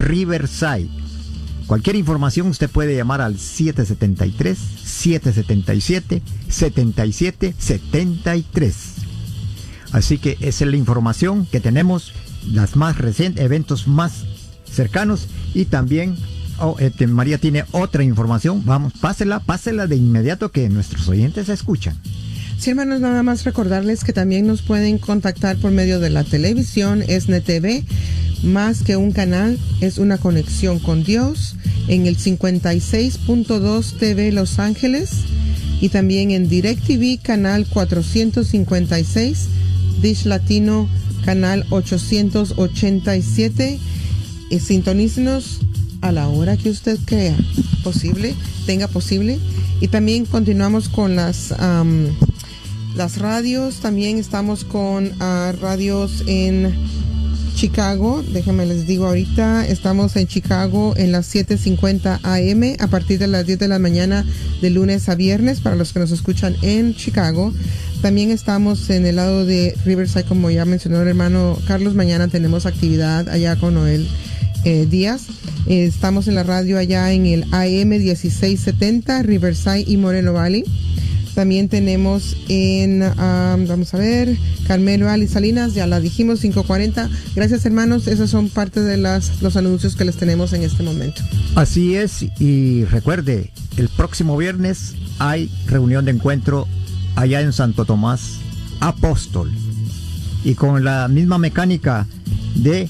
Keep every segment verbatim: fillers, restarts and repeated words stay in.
Riverside. Cualquier información usted puede llamar al siete siete tres, siete siete siete, siete siete siete tres. Así que esa es la información que tenemos, las más recientes, eventos más cercanos. Y también oh, este, María tiene otra información. Vamos, pásela, pásela de inmediato, que nuestros oyentes escuchan. Sí, hermanos, nada más recordarles que también nos pueden contactar por medio de la televisión, ESNE T V. Más que un canal, es una conexión con Dios, en el cincuenta y seis punto dos T V Los Ángeles, y también en DirecTV canal cuatrocientos cincuenta y seis, Dish Latino canal ochocientos ochenta y siete. Y sintonícenos a la hora que usted crea posible, tenga posible. Y también continuamos con las um, las radios. También estamos con uh, radios en Chicago. Déjenme les digo ahorita, estamos en Chicago en las siete cincuenta A M a partir de las diez de la mañana de lunes a viernes para los que nos escuchan en Chicago. También estamos en el lado de Riverside, como ya mencionó el hermano Carlos. Mañana tenemos actividad allá con Noel eh, Díaz. Eh, estamos en la radio allá en el A M dieciséis setenta, Riverside y Moreno Valley. También tenemos en, um, vamos a ver, Carmelo Ali Salinas, ya la dijimos, cinco cuarenta. Gracias, hermanos, esos son parte de las, los anuncios que les tenemos en este momento. Así es, y recuerde, el próximo viernes hay reunión de encuentro allá en Santo Tomás Apóstol, y con la misma mecánica de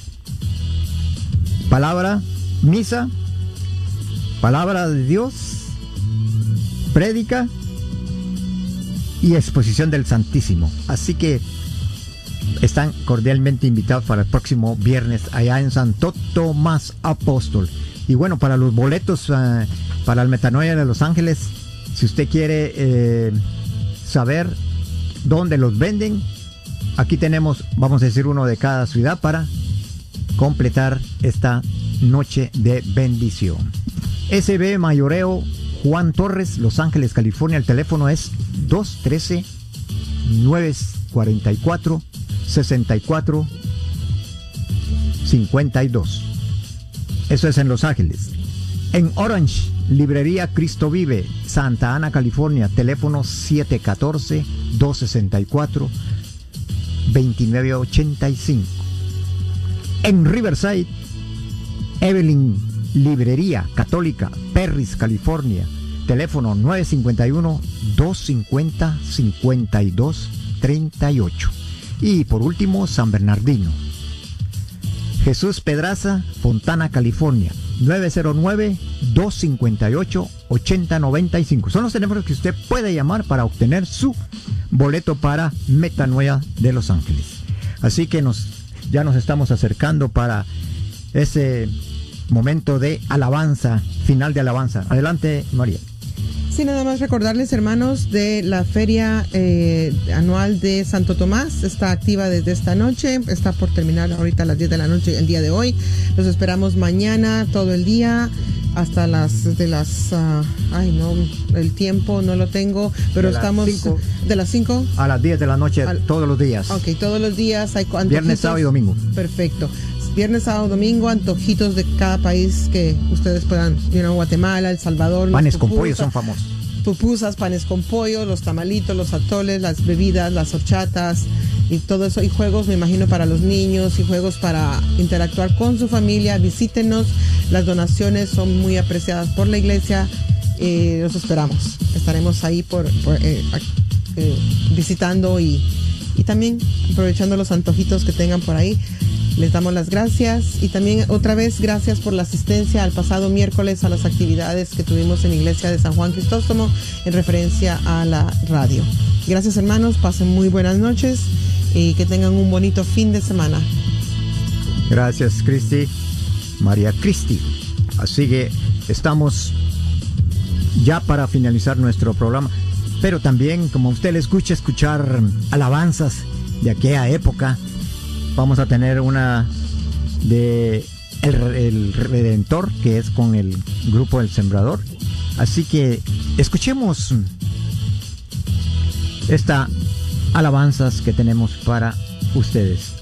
palabra, misa, palabra de Dios, prédica y exposición del Santísimo. Así que están cordialmente invitados para el próximo viernes allá en Santo Tomás Apóstol. Y bueno, para los boletos uh, para el Metanoia de Los Ángeles, si usted quiere eh, saber dónde los venden, aquí tenemos, vamos a decir, uno de cada ciudad para completar esta noche de bendición. S B Mayoreo Juan Torres, Los Ángeles, California. El teléfono es dos uno tres, nueve cuatro cuatro, seis cuatro cinco dos. Eso es en Los Ángeles. En Orange, Librería Cristo Vive, Santa Ana, California. Teléfono siete uno cuatro, dos seis cuatro, dos nueve ocho cinco. En Riverside, Evelyn Librería Católica, Perris, California. Teléfono nueve cinco uno, dos cinco cero, cinco dos tres ocho. Y por último, San Bernardino. Jesús Pedraza, Fontana, California. nueve cero nueve, dos cinco ocho, ocho cero nueve cinco. Son los teléfonos que usted puede llamar para obtener su boleto para Metanoia de Los Ángeles. Así que nos, ya nos estamos acercando para ese momento de alabanza, final de alabanza. Adelante, María. Sí, nada más recordarles, hermanos, de la feria eh, anual de Santo Tomás. Está activa desde esta noche, está por terminar ahorita a las diez de la noche el día de hoy. Los esperamos mañana todo el día hasta las de las uh, ay no, el tiempo no lo tengo, pero de estamos cinco, de las cinco a las diez de la noche al, todos los días. Ok, todos los días hay antojitos. Viernes, sábado y domingo. Perfecto. Viernes, sábado, domingo, antojitos de cada país que ustedes puedan, you know, Guatemala, El Salvador. Panes con pollo son famosos. Pupusas, panes con pollo, los tamalitos, los atoles, las bebidas, las horchatas y todo eso. Y juegos, me imagino, para los niños y juegos para interactuar con su familia. Visítenos. Las donaciones son muy apreciadas por la iglesia. Eh, los esperamos. Estaremos ahí por, por eh, eh, visitando y, y también aprovechando los antojitos que tengan por ahí. Les damos las gracias y también otra vez gracias por la asistencia al pasado miércoles a las actividades que tuvimos en la iglesia de San Juan Crisóstomo en referencia a la radio. Gracias, hermanos, pasen muy buenas noches y que tengan un bonito fin de semana. Gracias, Cristi, María Cristi. Así que estamos ya para finalizar nuestro programa, pero también, como usted le escucha, escuchar alabanzas de aquella época. Vamos a tener una de el, el Redentor, que es con el grupo El Sembrador. Así que escuchemos estas alabanzas que tenemos para ustedes.